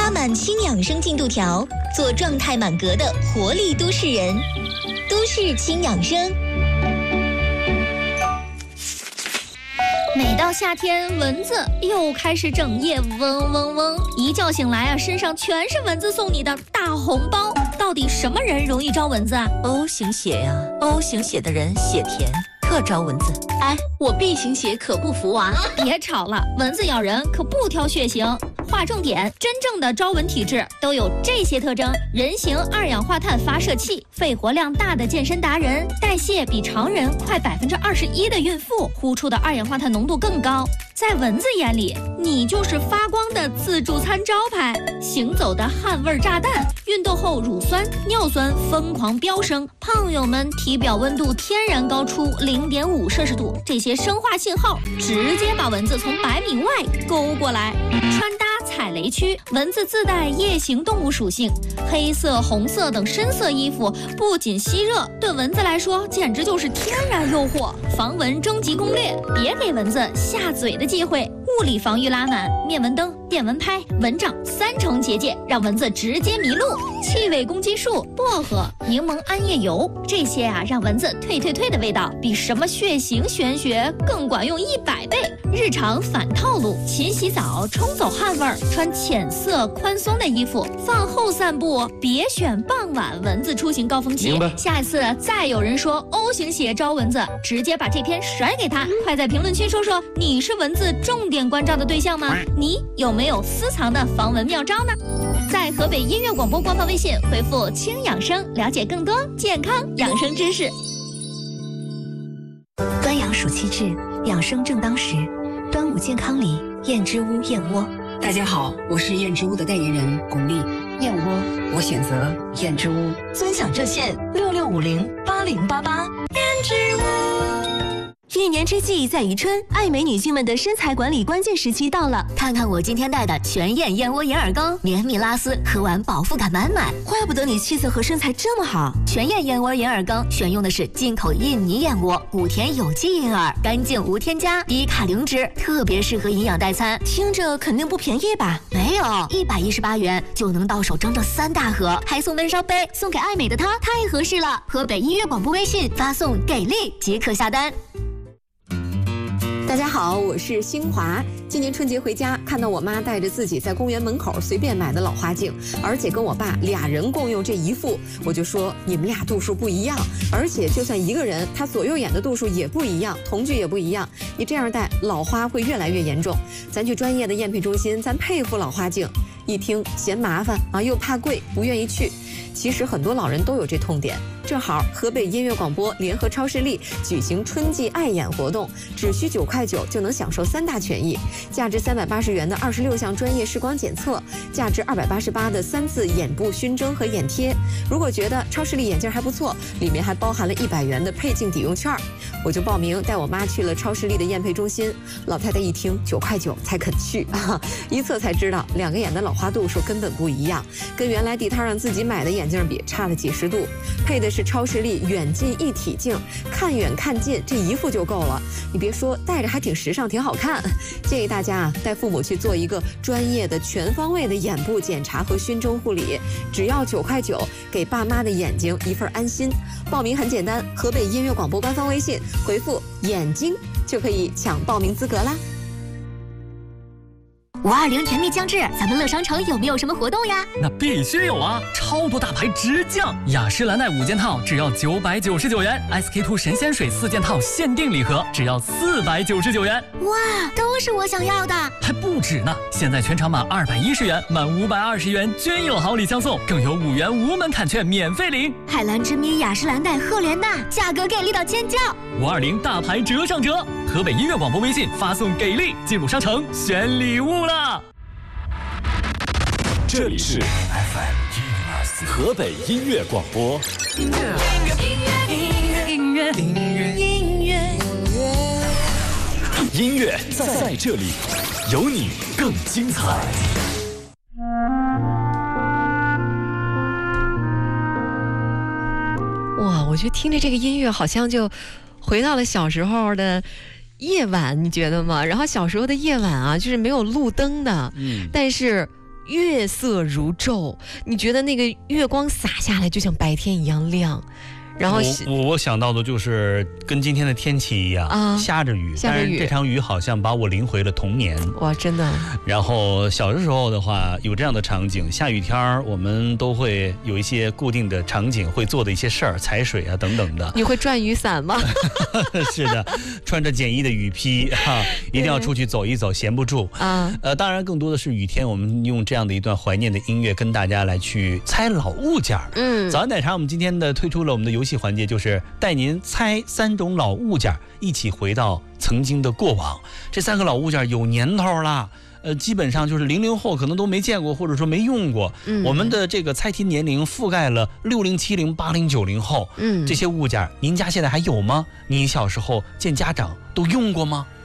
拉满轻养生进度条，做状态满格的活力都市人。都市轻养生。 每到夏天，蚊子又开始整夜嗡嗡嗡，一觉醒来啊，身上全是蚊子送你的大红包。到底什么人容易招蚊子啊 ？O 型血呀，O 型血的人血甜，特招蚊子。 哎，我 B 型血可不服啊！ 别吵了，蚊子咬人可不挑血型。划重点，真正的招蚊体质都有这些特征：人形二氧化碳发射器，肺活量大的健身达人，代谢比常人快21%的孕妇，呼出的二氧化碳浓度更高。在蚊子眼里，你就是发光的自助餐招牌，行走的汗味炸弹。运动后乳酸、尿酸疯狂飙升，胖友们体表温度天然高出0.5摄氏度，这些生化信号直接把蚊子从100米外勾过来。穿搭踩雷区，蚊子自带夜行动物属性，黑色、红色等深色衣服不仅吸热，对蚊子来说简直就是天然诱惑。防蚊征集攻略，别给蚊子下嘴的机会。物理防御拉满，灭蚊灯、电蚊拍、蚊帐3重结界，让蚊子直接迷路。气味攻击术，薄荷、柠檬桉叶油，这些啊让蚊子退的味道，比什么血型玄学更管用100倍。日常反套路，勤洗澡，冲走汗味儿，穿浅色宽松的衣服，饭后散步，别选傍晚蚊子出行高峰期。下一次再有人说 O 型血招蚊子，直接把这篇甩给他。快在评论区说说你是蚊子重点关照的对象吗？你有没有私藏的防蚊妙招呢？在河北音乐广播官方微信回复轻养生，了解更多健康养生知识。 端阳暑期至，养生正当时。端午健康里，燕之屋燕窝。 大家好，我是燕之屋的代言人巩俐。燕窝，我选择燕之屋。 尊享热线66508088。燕之屋。 一年之计在于春，爱美女性们的身材管理关键时期到了。 看看我今天带的全燕燕窝银耳羹，绵密拉丝，喝完饱腹感满满。 怪不得你气色和身材这么好。 全燕燕窝银耳羹选用的是进口印尼燕窝，谷田有机银耳，干净无添加，低卡零脂，特别适合营养代餐。 听着肯定不便宜吧？ 没有，118元就能到手整整3大盒，还送闷烧杯，送给爱美的她太合适了。河北音乐广播微信发送给力即可下单。 大家好，我是新华。今年春节回家，看到我妈带着自己在公园门口随便买的老花镜，而且跟我爸俩人共用这一副，我就说你们俩度数不一样，而且就算一个人，他左右眼的度数也不一样，瞳距也不一样，你这样戴老花会越来越严重。咱去专业的验配中心，咱配副老花镜。一听嫌麻烦啊，又怕贵，不愿意去。其实很多老人都有这痛点。正好河北音乐广播联合超视力举行春季爱眼活动，只需9块9就能享受3大权益：价值380元的26项专业视光检测，价值288的3次眼部熏蒸和眼贴。如果觉得超视力眼镜还不错，里面还包含了100元的配镜抵用券。我就报名带我妈去了超视力的验配中心。老太太一听9块9才肯去啊，一测才知道2个眼的老花度数根本不一样，跟原来地摊上自己买的眼镜比差了几十度。配的是超视力远近一体镜，看远看近这一副就够了。你别说，戴着还挺时尚，挺好看。建议大家啊，带父母去做一个专业的全方位的眼部检查和熏蒸护理，只要9块9，给爸妈的眼睛一份安心。报名很简单，河北音乐广播官方微信回复眼睛就可以抢报名资格啦。 520甜蜜将至，咱们乐商城有没有什么活动呀？ 那必须有啊！超多大牌直降，雅诗兰黛5件套只要999元 ，SK2 神仙水4件套限定礼盒只要499元。 哇，都是我想要的！ 还不止呢，现在全场满210元，满520元均有好礼相送，更有5元无门槛券免费领。 海蓝之谜、雅诗兰黛、赫莲娜，价格给力到尖叫 ！520大牌折上折，河北音乐广播微信发送给力，进入商城选礼物了。 这里是 FM 河北音乐广播。音乐在这里，有你更精彩。 哇，我觉得听着这个音乐，好像就回到了小时候的夜晚，你觉得吗？然后小时候的夜晚啊，就是没有路灯的，但是月色如昼，你觉得那个月光洒下来就像白天一样亮。然后我想到的就是跟今天的天气一样啊，下着雨，但是这场雨好像把我领回了童年。 哇，真的。 然后小的时候的话，有这样的场景，下雨天我们都会有一些固定的场景会做的一些事儿，踩水啊等等的。 你会转雨伞吗？ 是的，穿着简易的雨披哈，一定要出去走一走，闲不住啊。当然更多的是雨天，我们用这样的一段怀念的音乐跟大家来去猜老物件。早安奶茶，我们今天的推出了我们的游戏环节，就是带您猜3种老物件，一起回到曾经的过往。这3个老物件有年头了，基本上就是00后可能都没见过，或者说没用过。我们的这个猜题年龄覆盖了60、70、80、90后。这些物件您家现在还有吗？你小时候见家长都用过吗？